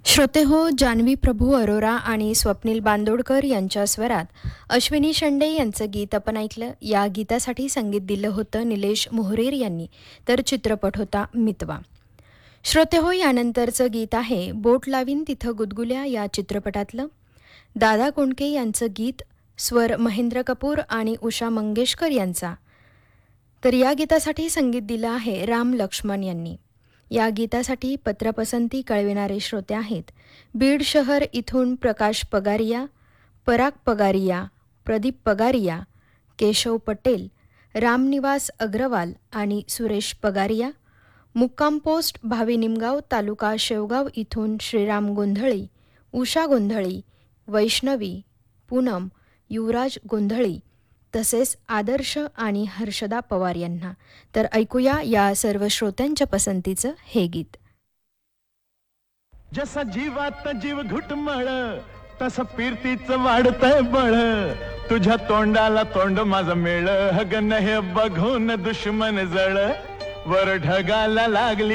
श्रोते हो, जान्हवी प्रभू अरोरा आणि स्वप्नील बांदोडकर यांच्या स्वरात अश्विनी शेंडे यांचं गीत आपण ऐकलं. या गीतासाठी संगीत दिलं होतं निलेश मोहरेर यांनी, तर चित्रपट होता मितवा. श्रोते हो, यानंतरचं गीत आहे बोट लावीन तिथं गुदगुल्या या चित्रपटातलं. दादा कोंडके यांचं गीत, स्वर महेंद्र कपूर आणि उषा मंगेशकर यांचा. तर या गीतासाठी संगीत दिलं आहे राम लक्ष्मण यांनी. या गीतासाठी पत्रपसंती कळविणारे श्रोते आहेत बीड शहर इथून प्रकाश पगारिया, पराग पगारिया, प्रदीप पगारिया, केशव पटेल, रामनिवास अग्रवाल आणि सुरेश पगारिया. मुक्काम पोस्ट भावी निमगाव तालुका शेवगाव इथून श्रीराम गोंधळी, उषा गोंधळी, वैष्णवी, पूनम, युवराज गोंधळी तसेच आदर्श आणि हर्षदा पवार यांना. तर ऐकूया या सर्व श्रोत्यांच्या पसंतीचं हे गीत. जसा जीवात जीव घुटमळ तसं फिरतीच वाढतंय बळ. तुझ्या तोंडाला तोंड माझं मेळ हगन हे बघून दुश्मन जळ. वर ढगाला लागली